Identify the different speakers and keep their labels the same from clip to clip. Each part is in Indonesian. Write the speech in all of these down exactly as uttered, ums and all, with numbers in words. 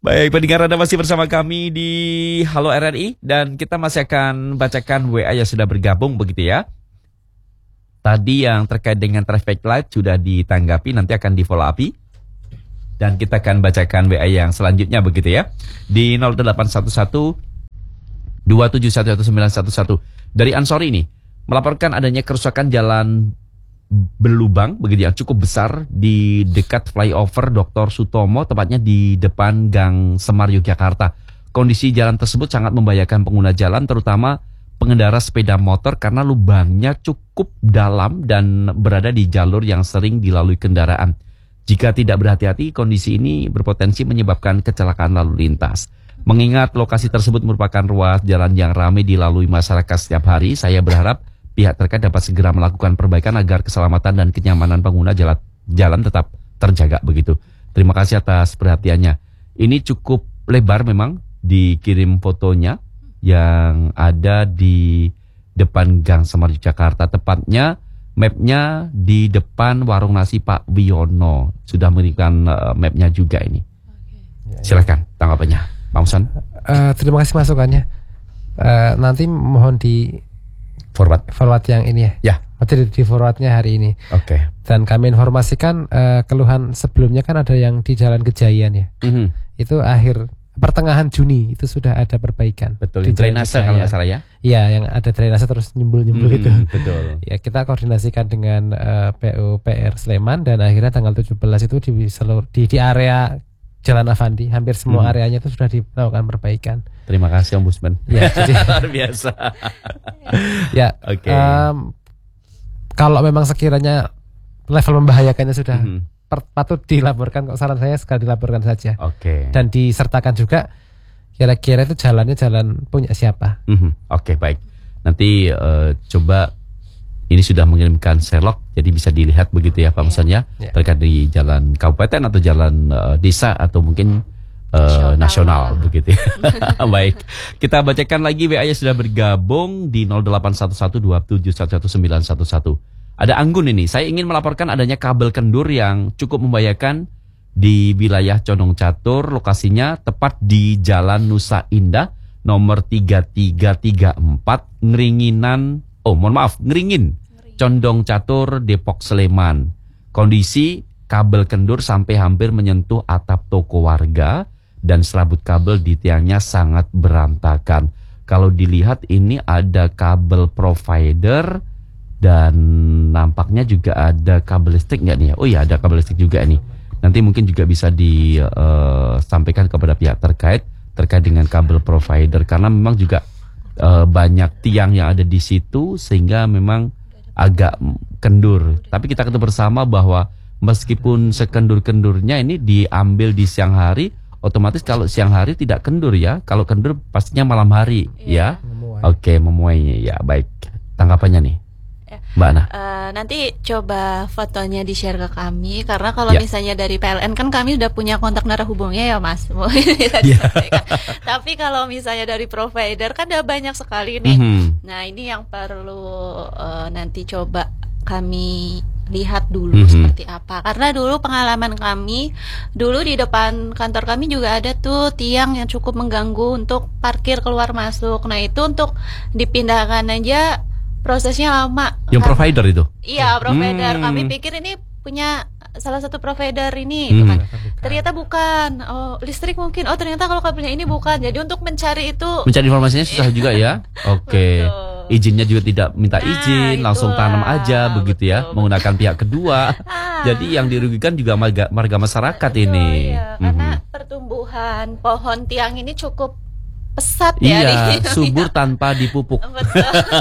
Speaker 1: Baik, pendengar, Anda masih bersama kami di Halo R R I dan kita masih akan bacakan W A yang sudah bergabung begitu ya. Tadi yang terkait dengan traffic light sudah ditanggapi, nanti akan di follow up. Dan kita akan bacakan W A yang selanjutnya begitu ya. Di nol delapan satu satu dua tujuh satu satu sembilan satu satu. Dari Ansori ini melaporkan adanya kerusakan jalan berlubang begitu yang cukup besar di dekat flyover doktor Sutomo, tepatnya di depan Gang Semar Yogyakarta. Kondisi jalan tersebut sangat membahayakan pengguna jalan, terutama pengendara sepeda motor karena lubangnya cukup dalam dan berada di jalur yang sering dilalui kendaraan. Jika tidak berhati-hati, kondisi ini berpotensi menyebabkan kecelakaan lalu lintas. Mengingat lokasi tersebut merupakan ruas jalan yang ramai dilalui masyarakat setiap hari, saya berharap pihak terkait dapat segera melakukan perbaikan agar keselamatan dan kenyamanan pengguna jalan, jalan tetap terjaga begitu. Terima kasih atas perhatiannya. Ini cukup lebar memang, dikirim fotonya yang ada di depan Gang Semar Jakarta, tepatnya mapnya di depan warung nasi Pak Wiono. Sudah memberikan uh, mapnya juga ini. Silakan tanggapannya, Pak Musan.
Speaker 2: Uh, terima kasih masukannya. Uh, nanti mohon di
Speaker 1: forward
Speaker 2: forward yang ini ya.
Speaker 1: Ya.
Speaker 2: Nanti di, di forwardnya hari ini.
Speaker 1: Oke. Okay.
Speaker 2: Dan kami informasikan uh, keluhan sebelumnya kan ada yang di Jalan Kejayaan ya.
Speaker 1: Mm-hmm.
Speaker 2: Itu akhir pertengahan Juni itu sudah ada perbaikan.
Speaker 1: Betul. Di drainase kalau nggak salah ya.
Speaker 2: Iya, yang ada drainase terus nyembul-nyembul
Speaker 1: mm,
Speaker 2: itu.
Speaker 1: Betul.
Speaker 2: Ya, kita koordinasikan dengan uh, P U P R Sleman dan akhirnya tanggal tujuh belas itu di seluruh di, di area Jalan Avandi, hampir semua hmm. areanya itu sudah dilakukan perbaikan.
Speaker 1: Terima kasih Ombudsman.
Speaker 2: Ya, jadi,
Speaker 1: luar biasa.
Speaker 2: Ya,
Speaker 1: oke. Okay.
Speaker 2: Um, kalau memang sekiranya level membahayakannya sudah hmm. per, patut dilaporkan, kok saran saya sekali dilaporkan saja.
Speaker 1: Oke. Okay.
Speaker 2: Dan disertakan juga kira-kira itu jalannya jalan punya siapa.
Speaker 1: Hmm. Oke, okay, baik. Nanti uh, coba. Ini sudah mengirimkan Sherlock, jadi bisa dilihat begitu ya Pak Musan ya, yeah. terkait di jalan kabupaten atau jalan uh, desa atau mungkin uh, nasional, nasional begitu ya. Baik, kita bacakan lagi W A yang sudah bergabung di nol delapan satu satu dua tujuh satu satu sembilan satu satu. Ada Anggun ini, saya ingin melaporkan adanya kabel kendur yang cukup membahayakan di wilayah Condong Catur, lokasinya tepat di Jalan Nusa Indah nomor tiga tiga tiga empat Ngeringinan. Oh, mohon maaf, Ngeringin, Condong Catur, Depok, Sleman. Kondisi kabel kendur sampai hampir menyentuh atap toko warga dan serabut kabel di tiangnya sangat berantakan. Kalau dilihat ini ada kabel provider dan nampaknya juga ada kabel listrik nggak nih? Oh iya, ada kabel listrik juga nih. Nanti mungkin juga bisa disampaikan uh, kepada pihak terkait terkait dengan kabel provider karena memang juga Uh, banyak tiang yang ada di situ sehingga memang agak kendur. Tapi kita ketahui bersama bahwa meskipun sekendur-kendurnya ini diambil di siang hari, otomatis kalau siang hari tidak kendur ya. Kalau kendur pastinya malam hari ya.
Speaker 2: Memuai.
Speaker 1: Oke, memuainya ya. Baik. Tanggapannya nih, Mbak Ana.
Speaker 3: Uh, nanti coba fotonya di share ke kami karena kalau
Speaker 1: ya.
Speaker 3: misalnya dari P L N kan kami udah punya kontak narahubungnya ya Mas.
Speaker 1: Ya.
Speaker 3: Tapi kalau misalnya dari provider kan udah banyak sekali nih.
Speaker 1: Mm-hmm.
Speaker 3: Nah ini yang perlu uh, nanti coba kami lihat dulu mm-hmm. seperti apa. Karena dulu pengalaman kami dulu di depan kantor kami juga ada tuh tiang yang cukup mengganggu untuk parkir keluar masuk. Nah itu untuk dipindahkan aja prosesnya lama.
Speaker 1: Yang provider itu?
Speaker 3: Iya, provider. Hmm. Kami pikir ini punya salah satu provider ini, hmm. kan. Ternyata bukan. Oh, listrik mungkin. Oh, ternyata kalau kabelnya ini bukan. Jadi untuk mencari itu,
Speaker 1: mencari informasinya susah juga ya. Oke. Okay. Izinnya juga tidak minta
Speaker 3: nah,
Speaker 1: izin, langsung tanam aja begitu betul, ya, betul. Menggunakan pihak kedua. Ah. Jadi yang dirugikan juga marga, marga masyarakat betul, ini.
Speaker 3: Iya. Mm-hmm. Karena pertumbuhan pohon tiang ini cukup pesat
Speaker 1: iya,
Speaker 3: ya.
Speaker 1: Iya, subur tanpa dipupuk. Oke,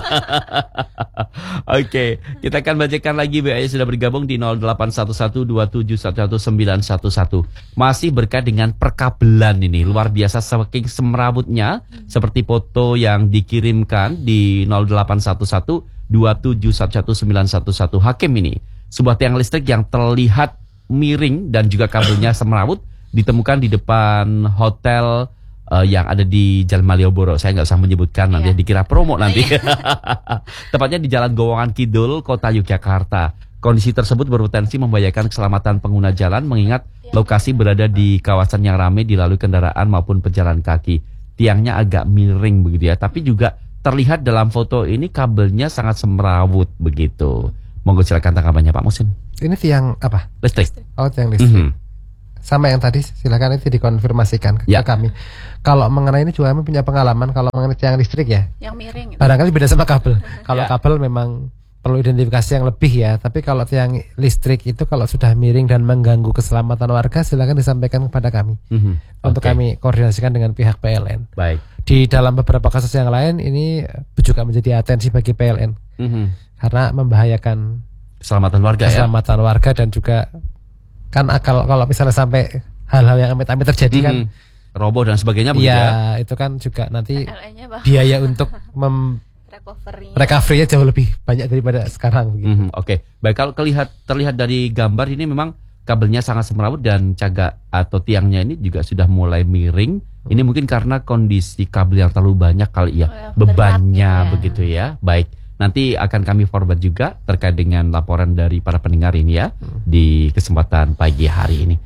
Speaker 1: okay, kita akan bacakan lagi W A yang sudah bergabung di nol delapan satu satu dua tujuh satu satu sembilan satu satu. Masih berkait dengan perkabelan ini, luar biasa saking semrawutnya, hmm. seperti foto yang dikirimkan di nol delapan satu satu dua tujuh satu satu sembilan satu satu. Hakim ini, sebuah tiang listrik yang terlihat miring dan juga kabelnya semrawut ditemukan di depan hotel Uh, yang ada di Jalan Malioboro. Saya nggak usah menyebutkan nanti, yeah. dikira promo nanti. Tepatnya di Jalan Gowongan Kidul, Kota Yogyakarta. Kondisi tersebut berpotensi membahayakan keselamatan pengguna jalan mengingat Lokasi berada di kawasan yang ramai dilalui kendaraan maupun pejalan kaki. Tiangnya agak miring begitu ya, tapi juga terlihat dalam foto ini kabelnya sangat semrawut begitu. Monggo silakan tanggapannya Pak Muhsin.
Speaker 2: Ini tiang apa?
Speaker 1: Listrik.
Speaker 2: Oh, tiang listrik.
Speaker 1: Mhm.
Speaker 2: Sama yang tadi, silakan itu dikonfirmasikan ke
Speaker 1: Ya.
Speaker 2: kami. Kalau mengenai ini juga kami punya pengalaman kalau mengenai tiang listrik ya.
Speaker 3: Yang miring itu.
Speaker 2: Barangkali beda sama kabel. Kalau
Speaker 1: Ya.
Speaker 2: kabel memang perlu identifikasi yang lebih ya. Tapi kalau tiang listrik itu kalau sudah miring dan mengganggu keselamatan warga, silakan disampaikan kepada kami
Speaker 1: Mhm.
Speaker 2: untuk
Speaker 1: Oke.
Speaker 2: kami koordinasikan dengan pihak P L N.
Speaker 1: Baik.
Speaker 2: Di dalam beberapa kasus yang lain ini juga menjadi atensi bagi P L N
Speaker 1: Mhm.
Speaker 2: karena membahayakan
Speaker 1: Keselamatan warga ya.
Speaker 2: keselamatan warga dan juga kan akal kalau misalnya sampai hal-hal yang amit-amit terjadi kan,
Speaker 1: Mhm. Roboh dan sebagainya begitu ya.
Speaker 2: ya itu kan juga nanti
Speaker 3: L N-nya bah
Speaker 2: biaya untuk mem
Speaker 3: recovery.
Speaker 2: recovery-nya jauh lebih banyak daripada sekarang begitu.
Speaker 1: Mhm, Oke, baik, kalau terlihat terlihat dari gambar ini memang kabelnya sangat semrawut dan cagak atau tiangnya ini juga sudah mulai miring. Ini mungkin karena kondisi kabel yang terlalu banyak kali ya,
Speaker 3: Oh ya,
Speaker 1: bebannya
Speaker 3: berat ya.
Speaker 1: begitu ya. Baik, nanti akan kami forward juga terkait dengan laporan dari para pendengar ini ya di kesempatan pagi hari ini.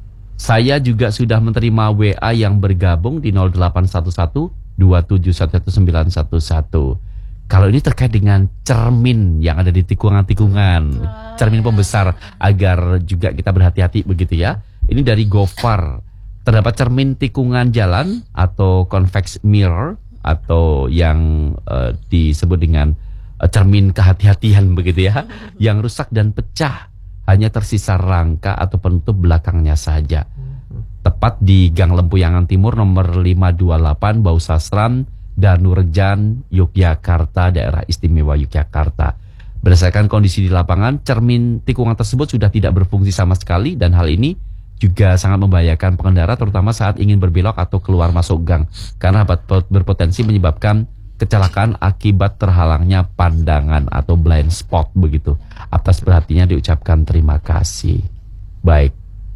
Speaker 1: Saya juga sudah menerima W A yang bergabung di nol delapan satu satu dua tujuh satu satu sembilan satu satu. Kalau ini terkait dengan cermin yang ada di tikungan-tikungan, cermin pembesar agar juga kita berhati-hati begitu ya. Ini dari Gofar. Terdapat cermin tikungan jalan atau convex mirror atau yang eh, disebut dengan eh, cermin kehati-hatian begitu ya, yang rusak dan pecah. Hanya tersisa rangka atau penutup belakangnya saja. Tepat di Gang Lempuyangan Timur nomor lima dua delapan Bausasran, Danurejan, Yogyakarta, daerah istimewa Yogyakarta. Berdasarkan kondisi di lapangan, cermin tikungan tersebut sudah tidak berfungsi sama sekali dan hal ini juga sangat membahayakan pengendara terutama saat ingin berbelok atau keluar masuk gang karena dapat berpotensi menyebabkan kecelakaan akibat terhalangnya pandangan atau blind spot begitu. Atas perhatiannya diucapkan terima kasih. Baik,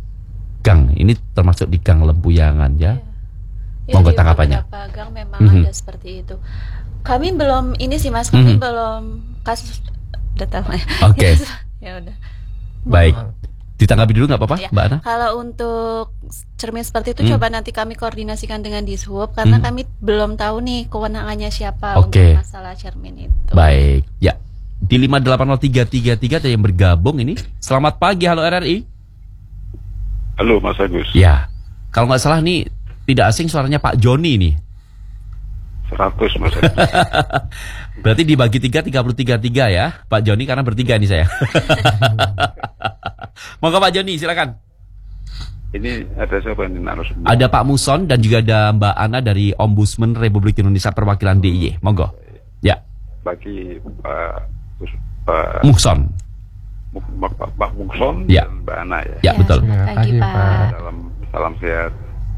Speaker 1: gang ini termasuk di Gang Lempuyangan ya.
Speaker 3: Ya,
Speaker 1: Monggo
Speaker 3: di
Speaker 1: tanggapannya.
Speaker 3: beberapa gang memang
Speaker 1: Mhm.
Speaker 3: ada seperti itu. Kami belum ini sih Mas, kami
Speaker 1: Mhm.
Speaker 3: belum kasus data ya.
Speaker 1: Oke.
Speaker 3: Ya udah.
Speaker 1: Baik, ditanggapi dulu nggak apa-apa
Speaker 3: Ya.
Speaker 1: Mbak Ana?
Speaker 3: Kalau untuk cermin seperti itu
Speaker 1: Hmm.
Speaker 3: coba nanti kami koordinasikan dengan Dishub karena
Speaker 1: Hmm.
Speaker 3: kami belum tahu nih kewenangannya siapa
Speaker 1: Oke.
Speaker 3: untuk masalah cermin itu.
Speaker 1: Baik, ya. Di lima delapan nol tiga tiga tiga ada yang bergabung ini. Selamat pagi, halo R R I.
Speaker 4: Halo Mas Agus.
Speaker 1: Ya, kalau nggak salah nih tidak asing suaranya Pak Joni nih.
Speaker 4: seratus Mas Agus.
Speaker 1: Berarti dibagi tiga, tiga puluh tiga tiga ya Pak Joni karena bertiga nih saya. Monggo Pak Joni silakan.
Speaker 4: Ini ada siapa ini narasumber?
Speaker 1: Ada Pak Muson dan juga ada Mbak Ana dari Ombudsman Republik Indonesia Perwakilan D I Y. Monggo. Ya,
Speaker 4: Bagi Pak Gus- Pak
Speaker 1: Muson.
Speaker 4: Pak Pak- Pak Mungson
Speaker 1: Ya.
Speaker 4: dan Mbak Ana ya.
Speaker 1: Ya, betul.
Speaker 3: Selamat
Speaker 2: Terima
Speaker 3: pagi
Speaker 2: kasih,
Speaker 3: Pak.
Speaker 2: Pak.
Speaker 4: Salam salam sehat.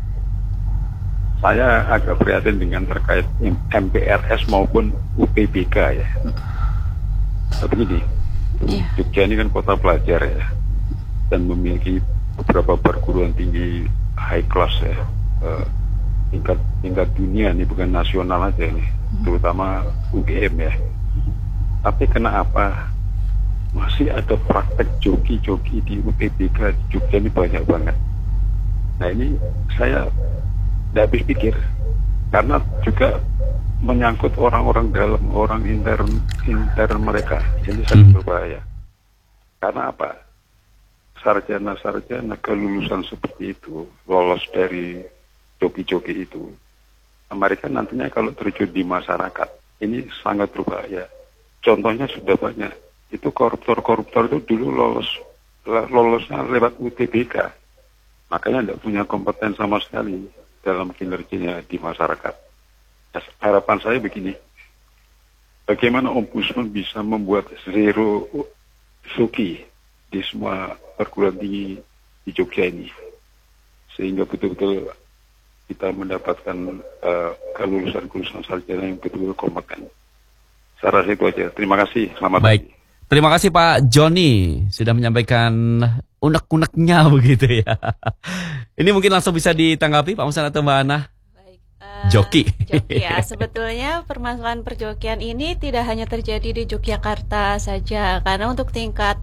Speaker 4: Saya agak prihatin dengan terkait M P R S maupun U P B K ya. Begini,
Speaker 3: Iya.
Speaker 4: Jogja ini kan kota pelajar ya, dan memiliki beberapa perguruan tinggi high class ya, eh, tingkat tingkat dunia nih, bukan nasional aja nih, terutama U G M ya. Tapi kenapa masih ada praktek joki-joki di U P B K di Jogja ini banyak banget. Nah ini saya tidak habis pikir, karena juga menyangkut orang-orang dalam, orang intern intern mereka. Ini sangat
Speaker 1: Hmm.
Speaker 4: berbahaya. Karena apa? Sarjana-sarjana kelulusan seperti itu lolos dari joki-joki itu, mereka nantinya kalau terjun di masyarakat ini sangat berbahaya. Contohnya sudah banyak. Itu koruptor-koruptor itu dulu lolos lolosnya lewat U T B K, makanya tidak punya kompeten sama sekali dalam kinerjanya di masyarakat. Harapan saya begini, bagaimana Ombudsman bisa membuat zero suki di semua perguruan tinggi di Jogja ini, sehingga betul-betul kita mendapatkan uh, kelulusan-kelulusan sarjana yang betul-betul kompeten. Saya rasa itu aja. Terima kasih. Selamat
Speaker 1: Baik.
Speaker 4: pagi.
Speaker 1: Terima kasih Pak Joni sudah menyampaikan unek-uneknya begitu ya. Ini mungkin langsung bisa ditanggapi Pak Musan atau Mbak Ana.
Speaker 3: Baik, eh,
Speaker 1: Joki.
Speaker 3: Joki ya, sebetulnya permasalahan perjokian ini tidak hanya terjadi di Yogyakarta saja, karena untuk tingkat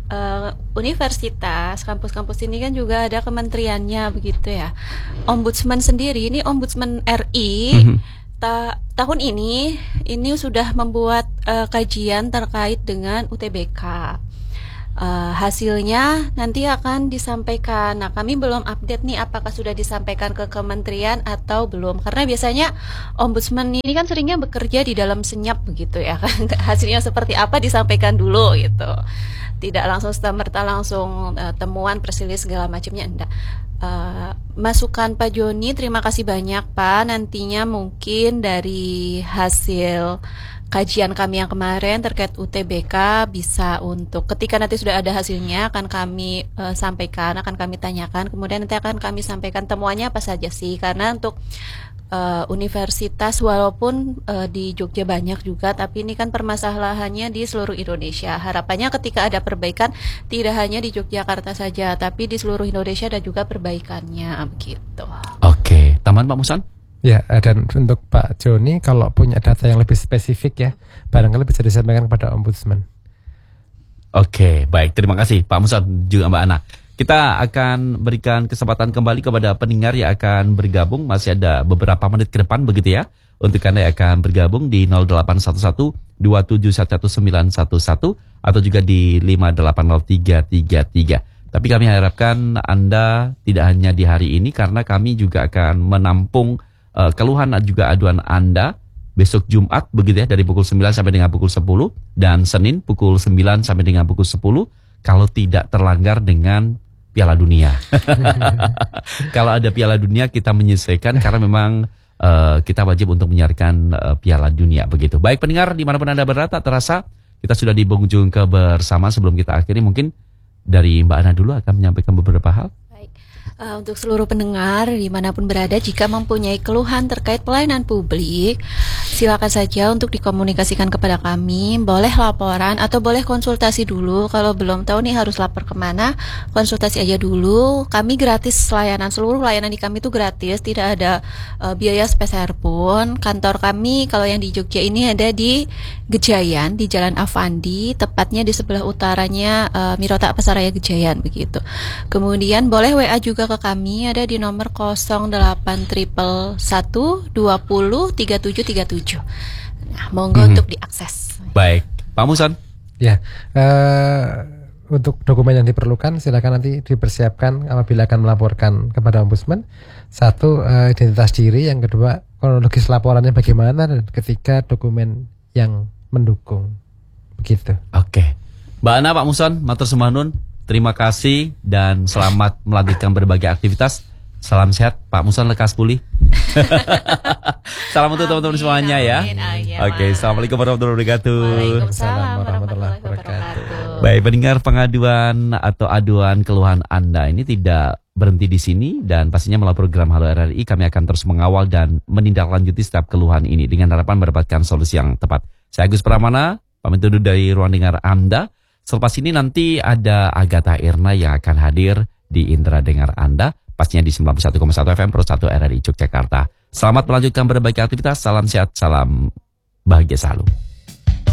Speaker 3: uh, universitas, kampus-kampus ini kan juga ada kementeriannya begitu ya. Ombudsman sendiri, ini Ombudsman R I mm-hmm. ta- tahun ini ini sudah membuat uh, kajian terkait dengan U T B K. Uh, hasilnya nanti akan disampaikan. Nah, kami belum update nih apakah sudah disampaikan ke kementerian atau belum. Karena biasanya ombudsman ini kan seringnya bekerja di dalam senyap begitu ya kan. Hasilnya seperti apa disampaikan dulu gitu. Tidak langsung serta-merta langsung uh, temuan press release segala macamnya, enggak. Uh, masukan Pak Joni, terima kasih banyak Pak. Nantinya mungkin dari hasil kajian kami yang kemarin terkait U T B K bisa untuk ketika nanti sudah ada hasilnya akan kami uh, sampaikan, akan kami tanyakan, kemudian nanti akan kami sampaikan temuannya apa saja sih, karena untuk uh, universitas walaupun uh, di Jogja banyak juga, tapi ini kan permasalahannya di seluruh Indonesia. Harapannya ketika ada perbaikan tidak hanya di Yogyakarta saja, tapi di seluruh Indonesia ada juga perbaikannya begitu.
Speaker 1: Oke, tambahan Pak Musan?
Speaker 2: Ya, dan untuk Pak Joni kalau punya data yang lebih spesifik ya, barangkali bisa disampaikan kepada Ombudsman.
Speaker 1: Oke, baik, terima kasih Pak Musan juga Mbak Ana. Kita akan berikan kesempatan kembali kepada pendengar yang akan bergabung. Masih ada beberapa menit ke depan begitu ya, untuk Anda yang akan bergabung di nol delapan satu satu dua tujuh satu sembilan satu satu atau juga di lima delapan nol tiga tiga tiga. Tapi kami harapkan Anda tidak hanya di hari ini, karena kami juga akan menampung Uh, keluhan juga aduan Anda besok Jumat begitu ya, dari pukul sembilan sampai dengan pukul sepuluh, dan Senin pukul sembilan sampai dengan pukul sepuluh kalau tidak terlanggar dengan Piala Dunia. Kalau ada Piala Dunia kita menyesuaikan karena memang uh, kita wajib untuk menyiarkan uh, Piala Dunia begitu. Baik pendengar dimanapun Anda berada, tak terasa kita sudah di penghujung kebersamaan. Sebelum kita akhiri mungkin dari Mbak Ana dulu akan menyampaikan beberapa hal.
Speaker 3: Uh, untuk seluruh pendengar dimanapun berada, jika mempunyai keluhan terkait pelayanan publik, silakan saja untuk dikomunikasikan kepada kami. Boleh laporan atau boleh konsultasi dulu. Kalau belum tahu nih harus lapor kemana, konsultasi aja dulu. Kami gratis layanan, seluruh layanan di kami itu gratis, tidak ada uh, biaya sepeser pun. Kantor kami kalau yang di Jogja ini ada di Gejayan, di Jalan Avandi, tepatnya di sebelah utaranya uh, Mirota Pasaraya Gejayan begitu. Kemudian boleh W A juga ke kami, ada di nomor nol delapan satu satu dua nol tiga tujuh tiga tujuh. Nah, monggo hmm. untuk diakses.
Speaker 1: Baik, Pak Musan.
Speaker 2: Ya, uh, untuk dokumen yang diperlukan silakan nanti dipersiapkan apabila akan melaporkan kepada Ombudsman. Satu, uh, identitas diri. Yang kedua, kronologis laporannya bagaimana, dan ketiga, dokumen yang mendukung. Begitu.
Speaker 1: Oke, Mbak Ana, Pak Musan, matur sembah nuwun. Terima kasih dan selamat melanjutkan berbagai aktivitas. Salam sehat, Pak Musan lekas pulih. Salam untuk teman-teman semuanya ya. Amin, amin, Oke, Assalamualaikum warahmatullahi wabarakatuh.
Speaker 3: Waalaikumsalam warahmatullahi wabarakatuh.
Speaker 1: Baik, pendengar, pengaduan atau aduan keluhan Anda ini tidak berhenti di sini, dan pastinya melalui program Halo R R I kami akan terus mengawal dan menindaklanjuti setiap keluhan ini dengan harapan mendapatkan solusi yang tepat. Saya Agus Pramana, pamit undur dari ruang dengar Anda. Selepas ini nanti ada Agatha Irna yang akan hadir di Indra Dengar Anda, pastinya di sembilan puluh satu koma satu F M Pro satu R R I Yogyakarta. Selamat melanjutkan berbagai aktivitas, salam sehat, salam bahagia selalu.